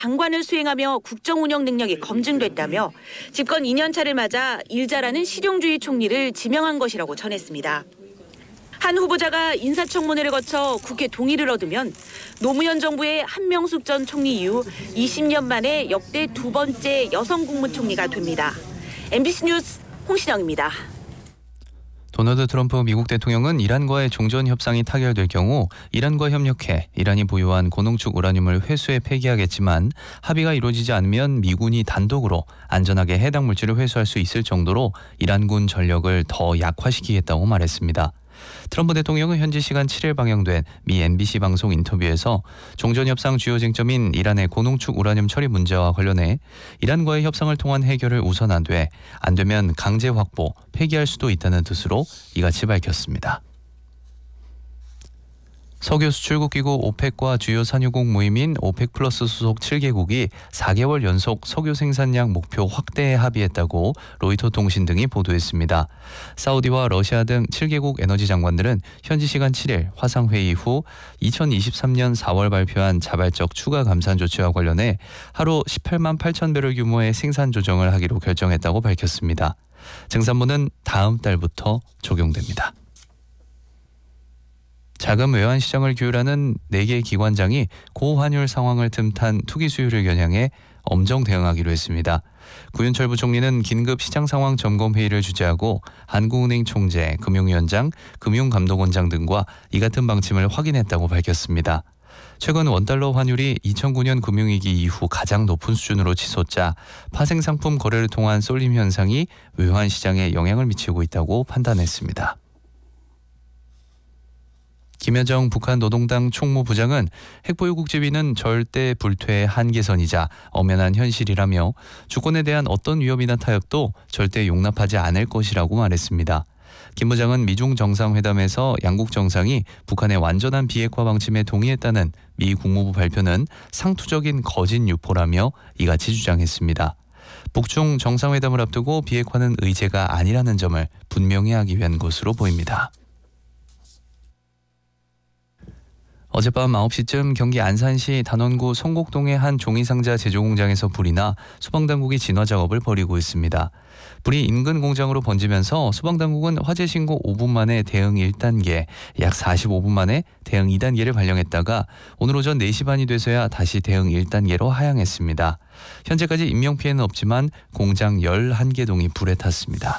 장관을 수행하며 국정 운영 능력이 검증됐다며 집권 2년차를 맞아 일 잘하는 실용주의 총리를 지명한 것이라고 전했습니다. 한 후보자가 인사청문회를 거쳐 국회 동의를 얻으면 노무현 정부의 한명숙 전 총리 이후 20년 만에 역대 두 번째 여성 국무총리가 됩니다. MBC 뉴스 홍신영입니다. 도널드 트럼프 미국 대통령은 이란과의 종전 협상이 타결될 경우 이란과 협력해 이란이 보유한 고농축 우라늄을 회수해 폐기하겠지만 합의가 이루어지지 않으면 미군이 단독으로 안전하게 해당 물질을 회수할 수 있을 정도로 이란군 전력을 더 약화시키겠다고 말했습니다. 트럼프 대통령은 현지 시간 7일 방영된 미 MBC 방송 인터뷰에서 종전협상 주요 쟁점인 이란의 고농축 우라늄 처리 문제와 관련해 이란과의 협상을 통한 해결을 우선하되 안 되면 강제 확보, 폐기할 수도 있다는 뜻으로 이같이 밝혔습니다. 석유 수출국 기구 오펙과 주요 산유국 모임인 오펙 플러스 소속 7개국이 4개월 연속 석유 생산량 목표 확대에 합의했다고 로이터 통신 등이 보도했습니다. 사우디와 러시아 등 7개국 에너지 장관들은 현지 시간 7일 화상회의 후 2023년 4월 발표한 자발적 추가 감산 조치와 관련해 하루 18만 8천 배럴 규모의 생산 조정을 하기로 결정했다고 밝혔습니다. 증산분은 다음 달부터 적용됩니다. 자금 외환 시장을 규율하는 4개 기관장이 고환율 상황을 틈탄 투기 수요를 겨냥해 엄정 대응하기로 했습니다. 구윤철 부총리는 긴급 시장 상황 점검 회의를 주재하고 한국은행 총재, 금융위원장, 금융감독원장 등과 이 같은 방침을 확인했다고 밝혔습니다. 최근 원달러 환율이 2009년 금융위기 이후 가장 높은 수준으로 치솟자 파생상품 거래를 통한 쏠림 현상이 외환 시장에 영향을 미치고 있다고 판단했습니다. 김여정 북한 노동당 총무부장은 핵보유국 지위는 절대 불퇴의 한계선이자 엄연한 현실이라며 주권에 대한 어떤 위협이나 타협도 절대 용납하지 않을 것이라고 말했습니다. 김 부장은 미중 정상회담에서 양국 정상이 북한의 완전한 비핵화 방침에 동의했다는 미 국무부 발표는 상투적인 거짓 유포라며 이같이 주장했습니다. 북중 정상회담을 앞두고 비핵화는 의제가 아니라는 점을 분명히 하기 위한 것으로 보입니다. 어젯밤 9시쯤 경기 안산시 단원구 성곡동의 한 종이상자 제조 공장에서 불이 나 소방당국이 진화 작업을 벌이고 있습니다. 불이 인근 공장으로 번지면서 소방당국은 화재 신고 5분 만에 대응 1단계, 약 45분 만에 대응 2단계를 발령했다가 오늘 오전 4시 반이 돼서야 다시 대응 1단계로 하향했습니다. 현재까지 인명피해는 없지만 공장 11개 동이 불에 탔습니다.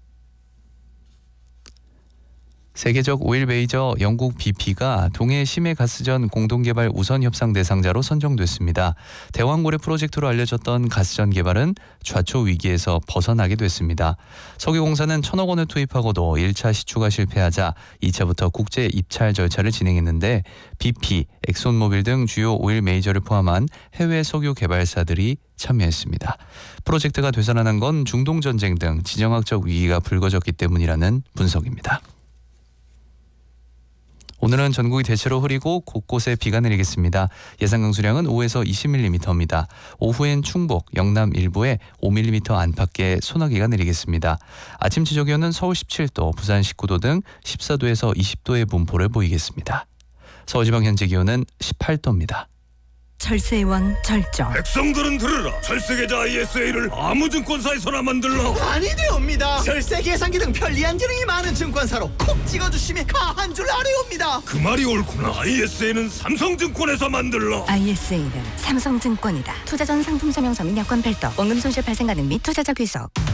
세계적 오일 메이저 영국 BP가 동해 심해 가스전 공동개발 우선 협상 대상자로 선정됐습니다. 대왕고래 프로젝트로 알려졌던 가스전 개발은 좌초 위기에서 벗어나게 됐습니다. 석유공사는 1,000억 원을 투입하고도 1차 시추가 실패하자 2차부터 국제 입찰 절차를 진행했는데 BP, 엑손모빌 등 주요 오일 메이저를 포함한 해외 석유 개발사들이 참여했습니다. 프로젝트가 되살아난 건 중동 전쟁 등 지정학적 위기가 불거졌기 때문이라는 분석입니다. 오늘은 전국이 대체로 흐리고 곳곳에 비가 내리겠습니다. 예상 강수량은 5에서 20mm입니다. 오후엔 충북, 영남 일부에 5mm 안팎의 소나기가 내리겠습니다. 아침 지적 기온은 서울 17도, 부산 19도 등 14도에서 20도의 분포를 보이겠습니다. 서울지방 현재 기온은 18도입니다. 철새의 왕 절정. 백성들은 들으라. 철새계좌 ISA를 아무 증권사에서나 만들라. 아니되옵니다. 철새 계산기 등 편리한 기능이 많은 증권사로 콕 찍어주시면 가한 줄 아뢰옵니다. 그 말이 옳구나. ISA는 삼성증권에서 만들라. ISA는 삼성증권이다. 투자전 상품 설명서 및 여건 별도. 원금 손실 발생 가능 및 투자자 귀속.